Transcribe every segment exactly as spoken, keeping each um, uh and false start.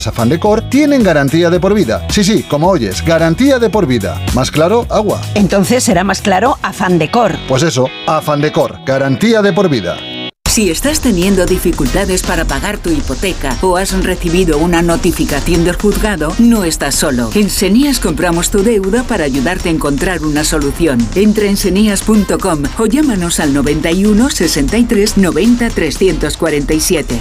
Afán Decor tienen garantía de por vida. Sí, sí, como oyes, garantía de por vida. Más claro, agua. Entonces será más claro Afán Decor. Pues eso, Afán Decor, garantía de por vida. Si estás teniendo dificultades para pagar tu hipoteca o has recibido una notificación del juzgado, no estás solo. En Senías compramos tu deuda para ayudarte a encontrar una solución. Entra en senías punto com o llámanos al noventa y uno, sesenta y tres, noventa, trescientos cuarenta y siete.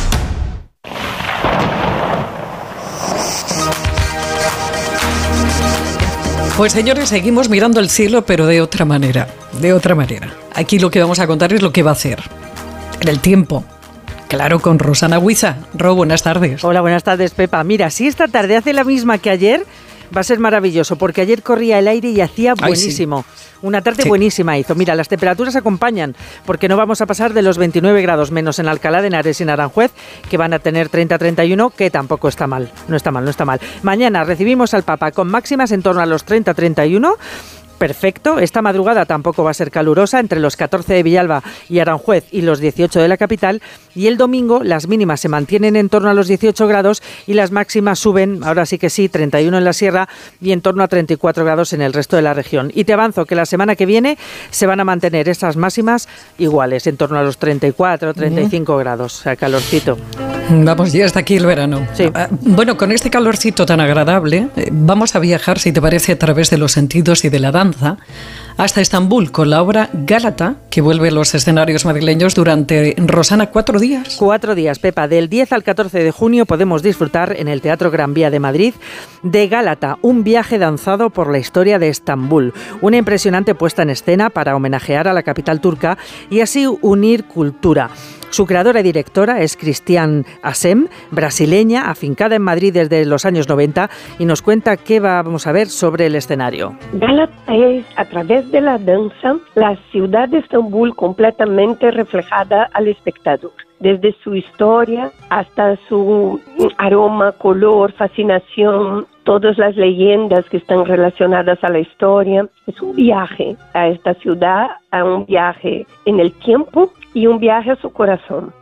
Pues señores, seguimos mirando el cielo, pero de otra manera, de otra manera. Aquí lo que vamos a contar es lo que va a hacer en el tiempo. Claro, con Rosana Huiza. Ro, buenas tardes. Hola, buenas tardes, Pepa. Mira, si esta tarde hace la misma que ayer, va a ser maravilloso, porque ayer corría el aire y hacía buenísimo. Ay, sí. Una tarde sí. buenísima hizo. Mira, las temperaturas acompañan, porque no vamos a pasar de los veintinueve grados, menos en Alcalá de Henares y en Aranjuez, que van a tener treinta a treinta y uno, que tampoco está mal. No está mal, no está mal. Mañana recibimos al Papa con máximas en torno a los treinta a treinta y uno. Perfecto, esta madrugada tampoco va a ser calurosa, entre los catorce de Villalba y Aranjuez y los dieciocho de la capital, y el domingo las mínimas se mantienen en torno a los dieciocho grados y las máximas suben, ahora sí que sí, treinta y uno en la sierra y en torno a treinta y cuatro grados en el resto de la región. Y te avanzo que la semana que viene se van a mantener esas máximas iguales, en torno a los treinta y cuatro, treinta y cinco grados, o sea, calorcito. Vamos, ya está aquí el verano. Sí. Bueno, con este calorcito tan agradable, vamos a viajar, si te parece, a través de los sentidos y de la danza, hasta Estambul, con la obra Gálata, que vuelve a los escenarios madrileños durante, Rosana, cuatro días. Cuatro días, Pepa. Del diez al catorce de junio podemos disfrutar en el Teatro Gran Vía de Madrid de Gálata, un viaje danzado por la historia de Estambul. Una impresionante puesta en escena para homenajear a la capital turca y así unir cultura. Su creadora y directora es Cristian Asem, brasileña, afincada en Madrid desde los años noventa, y nos cuenta qué vamos a ver sobre el escenario. Gálata es, a través de la danza, la ciudad de Estambul completamente reflejada al espectador. Desde su historia hasta su aroma, color, fascinación, todas las leyendas que están relacionadas a la historia. Es un viaje a esta ciudad, a un viaje en el tiempo y un viaje a su corazón.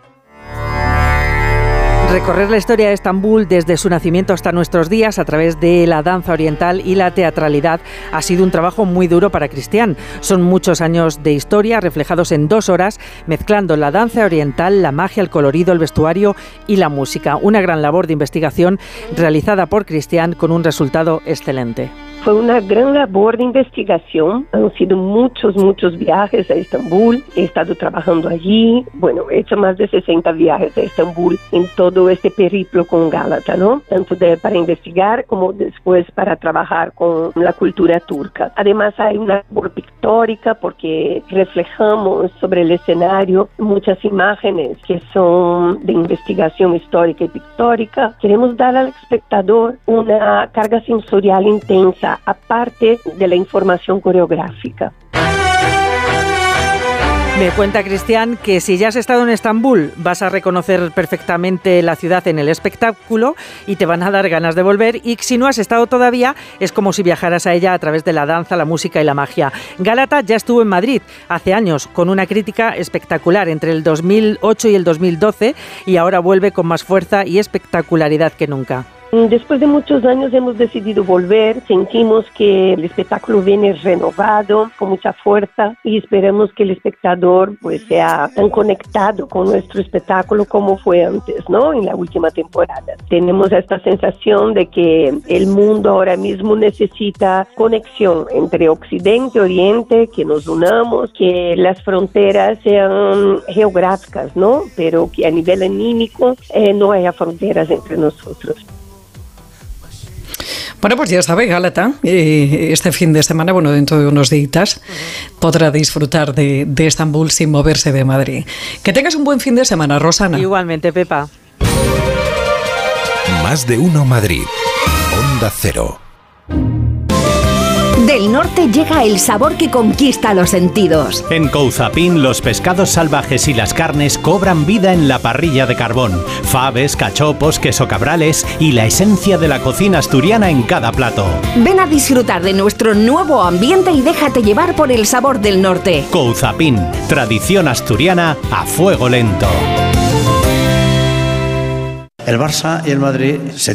Recorrer la historia de Estambul desde su nacimiento hasta nuestros días a través de la danza oriental y la teatralidad ha sido un trabajo muy duro para Cristian. Son muchos años de historia reflejados en dos horas, mezclando la danza oriental, la magia, el colorido, el vestuario y la música. Una gran labor de investigación realizada por Cristian con un resultado excelente. Fue una gran labor de investigación. Han sido muchos, muchos viajes a Estambul. He estado trabajando allí. Bueno, he hecho más de sesenta viajes a Estambul en todo este periplo con Gálata, ¿no? Tanto de, para investigar como después para trabajar con la cultura turca. Además hay una labor pictórica porque reflejamos sobre el escenario muchas imágenes que son de investigación histórica y pictórica. Queremos dar al espectador una carga sensorial intensa, aparte de la información coreográfica. Me cuenta Cristian que si ya has estado en Estambul vas a reconocer perfectamente la ciudad en el espectáculo y te van a dar ganas de volver, y si no has estado todavía es como si viajaras a ella a través de la danza, la música y la magia. Gálata ya estuvo en Madrid hace años con una crítica espectacular entre el dos mil ocho y el dos mil doce y ahora vuelve con más fuerza y espectacularidad que nunca. Después de muchos años hemos decidido volver, sentimos que el espectáculo viene renovado, con mucha fuerza, y esperamos que el espectador pues sea tan conectado con nuestro espectáculo como fue antes, ¿no? En la última temporada. Tenemos esta sensación de que el mundo ahora mismo necesita conexión entre Occidente y Oriente, que nos unamos, que las fronteras sean geográficas, ¿no? Pero que a nivel anímico eh, no haya fronteras entre nosotros. Bueno, pues ya sabe, Gálata, eh, este fin de semana, bueno, dentro de unos días, uh-huh. podrá disfrutar de, de Estambul sin moverse de Madrid. Que tengas un buen fin de semana, Rosana. Igualmente, Pepa. Más de uno Madrid. Onda Cero. Del norte llega el sabor que conquista los sentidos. En Couzapin, los pescados salvajes y las carnes cobran vida en la parrilla de carbón. Faves, cachopos, queso cabrales y la esencia de la cocina asturiana en cada plato. Ven a disfrutar de nuestro nuevo ambiente y déjate llevar por el sabor del norte. Couzapin, tradición asturiana a fuego lento. El Barça y el Madrid se